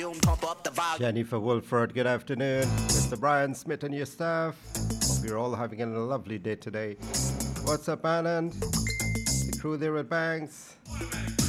Jennifer Wolford, good afternoon. Mr. Brian Smith and your staff. Hope you're all having a lovely day today. What's up, Anand? The crew there at Banks.